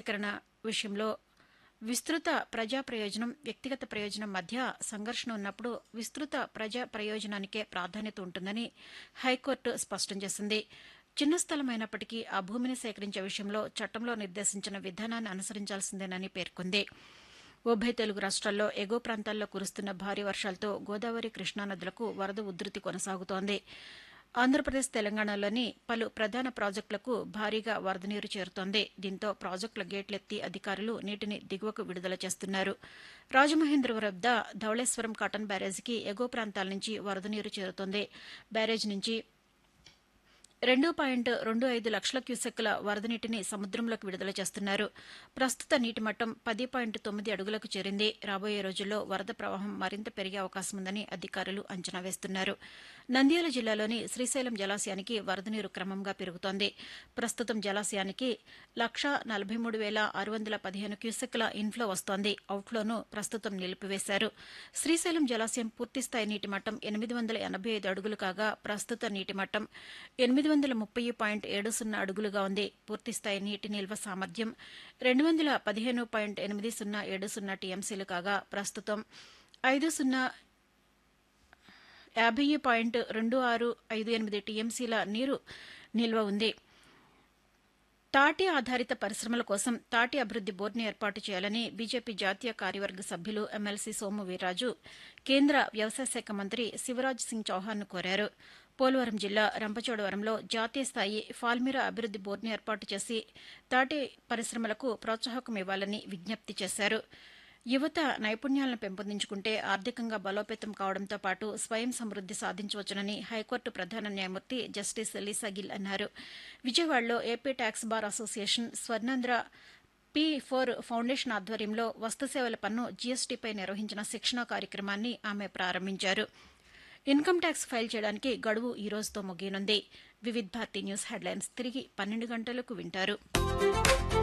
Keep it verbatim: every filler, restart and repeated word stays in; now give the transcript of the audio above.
సేకరణ విషయంలో విస్తృత ప్రజా ప్రయోజనం, వ్యక్తిగత ప్రయోజనం మధ్య సంఘర్షణ ఉన్నప్పుడు విస్తృత ప్రజా ప్రయోజనానికే ప్రాధాన్యత ఉంటుందని హైకోర్టు స్పష్టం చేసింది. చిన్న స్థలమైనప్పటికీ ఆ భూమిని సేకరించే విషయంలో చట్టంలో నిర్దేశించిన విధానాన్ని అనుసరించాల్సిందేనని పేర్కొంది. ఉభయ తెలుగు రాష్ట్రాల్లో ఎగువ ప్రాంతాల్లో కురుస్తున్న భారీ వర్షాలతో గోదావరి, కృష్ణా నదులకు వరద ఉధృతి కొనసాగుతోంది. ఆంధ్రప్రదేశ్, తెలంగాణలోని పలు ప్రధాన ప్రాజెక్టులకు భారీగా వరద నీరు చేరుతోంది. దీంతో ప్రాజెక్టుల గేట్లెత్తి అధికారులు నీటిని దిగువకు విడుదల చేస్తున్నారు. రాజమహేంద్రవరం వద్ద ధవళేశ్వరం కాటన్ బ్యారేజీకి ఎగువ ప్రాంతాల నుంచి వరద నీరు చేరుతోంది. బ్యారేజీ నుంచి రెండు పాయింట్ రెండు ఐదు లక్షల క్యూసెక్కుల వరద నీటిని సముద్రంలోకి విడుదల చేస్తున్నారు. ప్రస్తుత నీటి మట్టం పది పాయింట్ తొమ్మిది అడుగులకు చేరింది. రాబోయే రోజుల్లో వరద ప్రవాహం మరింత పెరిగే అవకాశం ఉందని అధికారులు అంచనా వేస్తున్నారు. నంద్యాల జిల్లాలోని శ్రీశైలం జలాశయానికి వరద నీరు క్రమంగా పెరుగుతోంది. ప్రస్తుతం జలాశయానికి లక్షా నలభై మూడు వేల ఆరు వందల పదిహేను క్యూసెక్కుల ఇన్ఫ్లో వస్తోంది. అవుట్ఫ్లోను ప్రస్తుతం నిలిపివేశారు. శ్రీశైలం జలాశయం పూర్తిస్థాయి నీటి మట్టం ఎనిమిది వందల ఎనభై ఐదు అడుగులు కాగా ప్రస్తుత నీటి మట్టం ఎనిమిది వందల ముప్పై పాయింట్ ఏడు సున్నా అడుగులుగా ఉంది. పూర్తిస్థాయి నీటి నిల్వ సామర్థ్యం రెండు వందల పదిహేను పాయింట్ ఎనిమిది సున్నా ఏడు సున్నా టీఎంసీలు కాగా ప్రస్తుతం ఐదు సున్నా యాభై పాయింట్ రెండు ఆరు ఐదు ఎనిమిది టీఎంసీల నీరు నిల్వ ఉంది. తాటి ఆధారిత పరిశ్రమల కోసం తాటి అభివృద్ది బోర్డును ఏర్పాటు చేయాలని బీజేపీ జాతీయ కార్యవర్గ సభ్యులు ఎమ్మెల్సీ సోము వీర్రాజు కేంద్ర వ్యవసాయ శాఖ మంత్రి శివరాజ్ సింగ్ చౌహాన్ను కోరారు. పోలవరం జిల్లా రంపచోడవరంలో జాతీయ స్థాయి ఫాల్మిరా అభివృద్ది బోర్డును ఏర్పాటు చేసి తాటి పరిశ్రమలకు ప్రోత్సాహకం ఇవ్వాలని విజ్ఞప్తి చేశారు. యువత నైపుణ్యాలను పెంపొందించుకుంటే ఆర్థికంగా బలోపేతం కావడంతో పాటు స్వయం సమృద్ది సాధించవచ్చునని హైకోర్టు ప్రధాన న్యాయమూర్తి జస్టిస్ లీసా గిల్ అన్నారు. విజయవాడలో AP tax bar association, Swarnandhra P four foundation ఆధ్వర్యంలో వస్తుసేవల పన్ను జీఎస్టీపై నిర్వహించిన శిక్షణా కార్యక్రమాన్ని ఆమె ప్రారంభించారు. ఇన్కమ్ ట్యాక్స్ ఫైల్ చేయడానికి గడువు ఈ రోజుతో ముగియనుంది. వివిధ్ భారతి న్యూస్ హెడ్లైన్స్ తిరిగి పన్నెండు గంటలకు వింటారు.